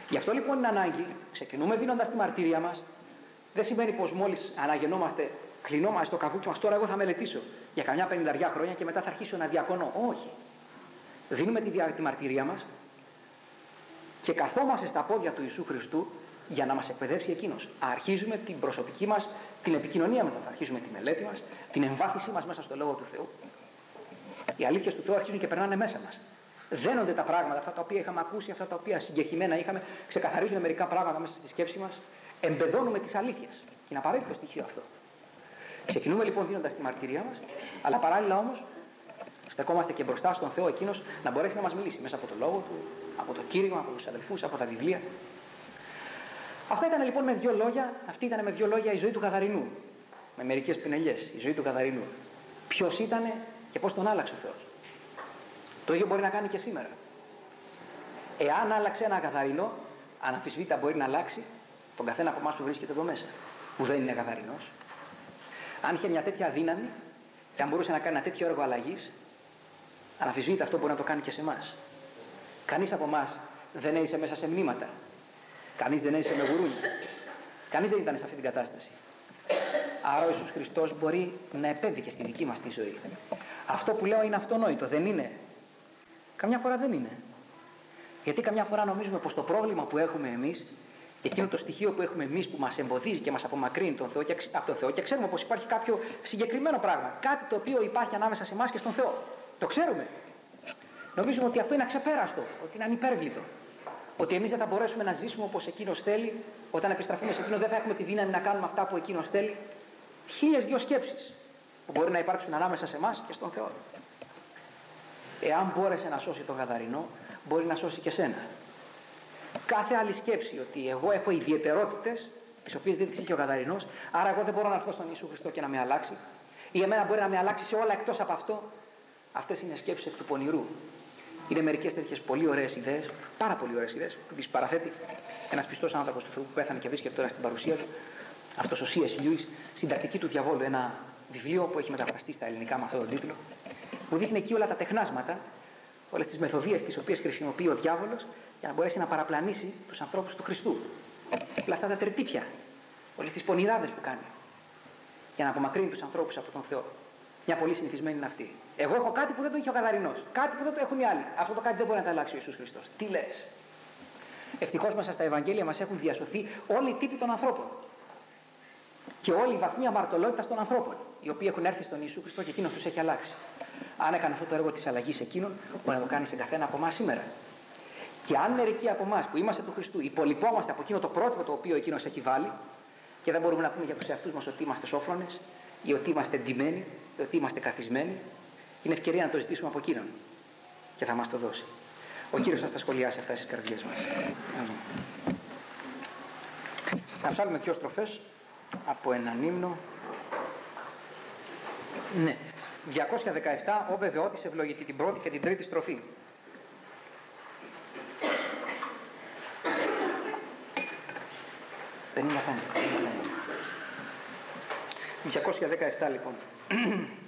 Γι' αυτό λοιπόν είναι ανάγκη, ξεκινούμε δίνοντας τη μαρτυρία μας. Δεν σημαίνει πως μόλις αναγεννόμαστε, κλεινόμαστε στο καβούκι μας, τώρα εγώ θα μελετήσω για καμιά 50 χρόνια και μετά θα αρχίσω να διακονώ. Όχι. Δίνουμε τη μαρτυρία μας και καθόμαστε στα πόδια του Ιησού Χριστού για να μας εκπαιδεύσει Εκείνος. Αρχίζουμε την προσωπική μας, την επικοινωνία με τον Θεό. Αρχίζουμε τη μελέτη μας, την εμβάθυνσή μας μέσα στο Λόγο του Θεού. Οι αλήθειες του Θεού αρχίζουν και περνάνε μέσα μας. Δένονται τα πράγματα, αυτά τα οποία είχαμε ακούσει, αυτά τα οποία συγκεκριμένα είχαμε, ξεκαθαρίζουν μερικά πράγματα μέσα στη σκέψη μας, εμπεδώνουμε τις αλήθειες. Και είναι απαραίτητο στοιχείο αυτό. Ξεκινούμε λοιπόν δίνοντας τη μαρτυρία μας, αλλά παράλληλα όμως στεκόμαστε και μπροστά στον Θεό Εκείνος να μπορέσει να μας μιλήσει μέσα από το Λόγο του, από το κήρυγμα, από τους αδελφούς, από τα βιβλία. Αυτή ήταν με δύο λόγια η ζωή του Γαδαρινού. Με μερικές πινελιές, η ζωή του Γαδαρινού. Ποιος ήτανε και πώς τον άλλαξε ο Θεός. Το ίδιο μπορεί να κάνει και σήμερα. Εάν άλλαξε ένα Γαδαρινό, αναμφισβήτητα μπορεί να αλλάξει τον καθένα από εμάς που βρίσκεται εδώ μέσα, που δεν είναι Γαδαρινός. Αν είχε μια τέτοια δύναμη και αν μπορούσε να κάνει ένα τέτοιο έργο αλλαγής, αναμφισβήτητα αυτό μπορεί να το κάνει και σε εμάς. Κανείς από εμάς δεν έζησε μέσα σε μνήματα. Κανείς δεν έζησε με γουρούνια. Κανείς δεν ήταν σε αυτή την κατάσταση. Άρα ο Ιησούς Χριστός μπορεί να επέμβει στη δική μας τη ζωή. Αυτό που λέω είναι αυτονόητο, δεν είναι? Καμιά φορά δεν είναι. Γιατί καμιά φορά νομίζουμε πως το πρόβλημα που έχουμε εμείς, εκείνο το στοιχείο που έχουμε εμείς που μας εμποδίζει και μας απομακρύνει από τον Θεό, και ξέρουμε πως υπάρχει κάποιο συγκεκριμένο πράγμα, κάτι το οποίο υπάρχει ανάμεσα σε εμάς και στον Θεό. Το ξέρουμε. Νομίζουμε ότι αυτό είναι αξεπέραστο, ότι είναι ανυπέρβλητο. Ότι εμείς δεν θα μπορέσουμε να ζήσουμε όπως Εκείνος θέλει, όταν επιστραφούμε σε Εκείνον δεν θα έχουμε τη δύναμη να κάνουμε αυτά που Εκείνος θέλει. 1002 σκέψεις που μπορεί να υπάρξουν ανάμεσα σε εμάς και στον Θεό. Εάν μπόρεσε να σώσει τον Γαδαρινό, μπορεί να σώσει και σένα. Κάθε άλλη σκέψη ότι εγώ έχω ιδιαιτερότητες, τις οποίες δεν τις είχε ο Γαδαρινός, άρα εγώ δεν μπορώ να έρθω στον Ιησού Χριστό και να με αλλάξει, ή εμένα μπορεί να με αλλάξει σε όλα εκτός από αυτό, αυτές είναι σκέψεις εκ του πονηρού. Είναι μερικές τέτοιες πολύ ωραίες ιδέες, πάρα πολύ ωραίες ιδέες, που τις παραθέτει ένας πιστός άνθρωπος του Θεού που πέθανε και βρίσκεται τώρα στην παρουσία του, αυτός ο C.S. Lewis, Συντακτική του Διαβόλου, ένα βιβλίο που έχει μεταφραστεί στα ελληνικά με αυτόν τον τίτλο, που δείχνει εκεί όλα τα τεχνάσματα, όλες τις μεθοδίες τις οποίες χρησιμοποιεί ο διάβολος για να μπορέσει να παραπλανήσει τους ανθρώπους του Χριστού. Όλα αυτά τα τερτύπια, όλες τις πονηράδες που κάνει, για να απομακρύνει τους ανθρώπους από τον Θεό. Μια πολύ συνηθισμένη είναι αυτή. Εγώ έχω κάτι που δεν το είχε ο Γαδαρινός. Κάτι που δεν το έχουν οι άλλοι. Αυτό το κάτι δεν μπορεί να τα αλλάξει ο Ιησούς Χριστός. Τι λες? Ευτυχώς μέσα στα Ευαγγέλια μας έχουν διασωθεί όλοι οι τύποι των ανθρώπων. Και όλοι οι βαθμοί αμαρτωλότητας των ανθρώπων. Οι οποίοι έχουν έρθει στον Ιησού Χριστό και εκείνος τους έχει αλλάξει. Αν έκανε αυτό το έργο της αλλαγής εκείνον, μπορεί να το κάνει σε καθένα από εμάς σήμερα. Και αν μερικοί από εμάς που είμαστε του Χριστού υπολοιπόμαστε από εκείνο το πρότυπο το οποίο εκείνος έχει βάλει, και δεν μπορούμε να πούμε για τους εαυτούς μας ότι είμαστε σόφρονες, ή ότι είμαστε ντυμένοι, ή ότι είμαστε καθισμένοι, είναι ευκαιρία να το ζητήσουμε από εκείνον και θα μας το δώσει. Ο Κύριος θα τα σχολιάσει αυτά στις καρδιές μας. Θα ψάλουμε 2 στροφές από έναν ύμνο. Ναι. 217, «Ω βεβαιώτης ευλογητή», την πρώτη και την τρίτη στροφή. 217 λοιπόν.